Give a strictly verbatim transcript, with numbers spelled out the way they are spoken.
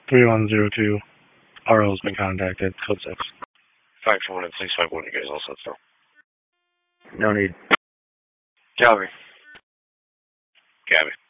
three one zero two. R L has been contacted. Code six. five four one and six five one, you guys all set still? No need. Calgary. Gabby.